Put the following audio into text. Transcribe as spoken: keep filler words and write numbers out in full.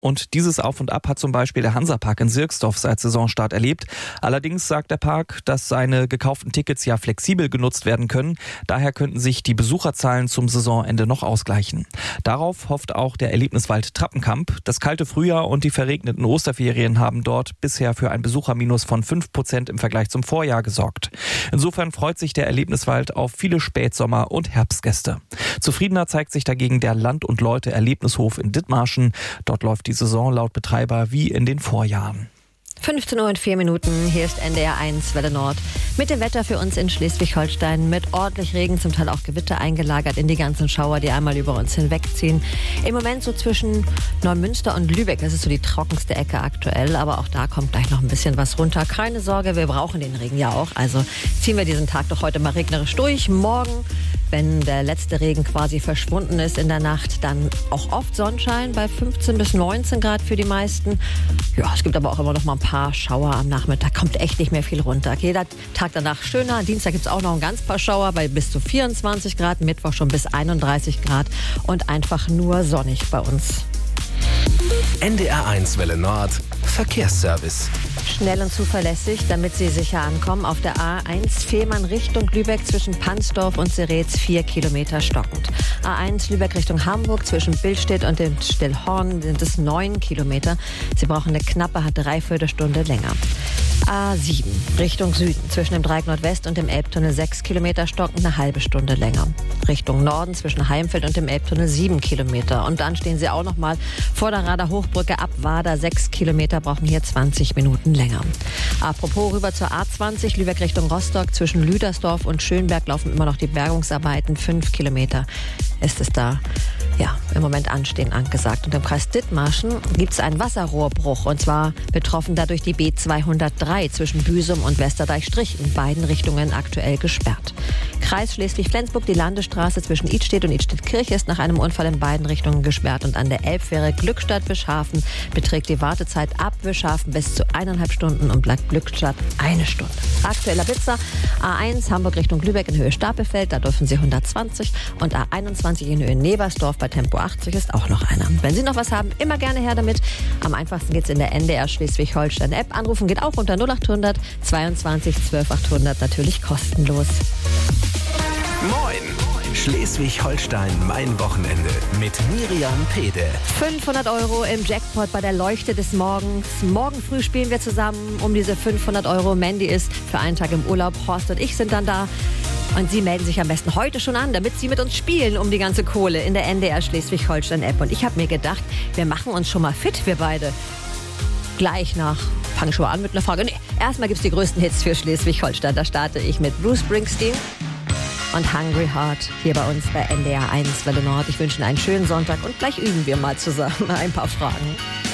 Und dieses Auf und Ab hat zum Beispiel der Hansapark in Sirksdorf seit Saisonstart erlebt. Allerdings sagt der Park, dass seine gekauften Tickets ja flexibel genutzt werden können. Daher könnten sich die Besucherzahlen zum Saisonende noch ausgleichen. Darauf hofft auch der Erlebniswald Trappenkamp. Das kalte Frühjahr und die verregneten Osterferien haben dort bisher für ein Besucherminus von fünf Prozent im Vergleich zum Vorjahr gesorgt. Insofern freut sich der Erlebniswald auf viele Spätsommer- und Herbstgäste. Zufriedener zeigt sich dagegen der Land- und Leute-Erlebnishof in Dithmarschen. Dort läuft die Saison laut Betreiber wie in den Vorjahren. fünfzehn Uhr und vier Minuten, hier ist N D R eins Welle Nord. Mit dem Wetter für uns in Schleswig-Holstein mit ordentlich Regen, zum Teil auch Gewitter eingelagert in die ganzen Schauer, die einmal über uns hinwegziehen. Im Moment so zwischen Neumünster und Lübeck, das ist so die trockenste Ecke aktuell, aber auch da kommt gleich noch ein bisschen was runter. Keine Sorge, wir brauchen den Regen ja auch, also ziehen wir diesen Tag doch heute mal regnerisch durch. Morgen, wenn der letzte Regen quasi verschwunden ist in der Nacht, dann auch oft Sonnenschein bei fünfzehn bis neunzehn Grad für die meisten. Ja, es gibt aber auch immer noch mal ein paar Schauer am Nachmittag, kommt echt nicht mehr viel runter. Jeder Tag danach schöner. Dienstag gibt es auch noch ein ganz paar Schauer bei bis zu vierundzwanzig Grad, Mittwoch schon bis einunddreißig Grad und einfach nur sonnig bei uns. N D R eins Welle Nord Verkehrsservice. Schnell und zuverlässig, damit Sie sicher ankommen. Auf der A eins Fehmarn Richtung Lübeck zwischen Pansdorf und Seretz vier Kilometer stockend. A eins Lübeck Richtung Hamburg zwischen Billstedt und dem Stillhorn sind es neun Kilometer. Sie brauchen eine knappe Dreiviertelstunde länger. A sieben Richtung Süden zwischen dem Dreieck Nordwest und dem Elbtunnel sechs Kilometer stockend, eine halbe Stunde länger. Richtung Norden zwischen Heimfeld und dem Elbtunnel sieben Kilometer. Und dann stehen Sie auch noch mal vor der Rader Hochbrücke ab Wader sechs Kilometer, brauchen hier zwanzig Minuten länger. Apropos rüber zur A zwanzig Lübeck Richtung Rostock zwischen Lüdersdorf und Schönberg laufen immer noch die Bergungsarbeiten. fünf Kilometer ist es da. Ja, im Moment anstehen angesagt. Und im Kreis Dithmarschen gibt es einen Wasserrohrbruch. Und zwar betroffen dadurch die B zweihundertdrei zwischen Büsum und Westerdeich-Strich. In beiden Richtungen aktuell gesperrt. Kreis Schleswig-Flensburg, die Landesstraße zwischen Idstedt und Idstedt-Kirche ist nach einem Unfall in beiden Richtungen gesperrt. Und an der Elbfähre Glückstadt-Wischhafen beträgt die Wartezeit ab Wischhafen bis zu eineinhalb Stunden und bleibt Glückstadt eine Stunde. Aktueller Blitzer A eins Hamburg Richtung Lübeck in Höhe Stapelfeld, da dürfen Sie hundertzwanzig. Und A einundzwanzig in Höhe Nebersdorf bei Tempo achtzig ist auch noch einer. Wenn Sie noch was haben, immer gerne her damit. Am einfachsten geht's in der N D R Schleswig-Holstein App. Anrufen geht auch unter null achthundert zweiundzwanzig zwölf achthundert, natürlich kostenlos. Moin! Schleswig-Holstein, mein Wochenende mit Miriam Pede. fünfhundert Euro im Jackpot bei der Leuchte des Morgens. Morgen früh spielen wir zusammen um diese fünfhundert Euro. Mandy ist für einen Tag im Urlaub. Horst und ich sind dann da. Und Sie melden sich am besten heute schon an, damit Sie mit uns spielen um die ganze Kohle in der N D R Schleswig-Holstein-App. Und ich habe mir gedacht, wir machen uns schon mal fit, wir beide. Gleich nach, fange ich schon mal an mit einer Frage. Nee, erstmal gibt es die größten Hits für Schleswig-Holstein. Da starte ich mit Bruce Springsteen und Hungry Heart hier bei uns bei N D R eins Welle Nord. Ich wünsche Ihnen einen schönen Sonntag und gleich üben wir mal zusammen ein paar Fragen.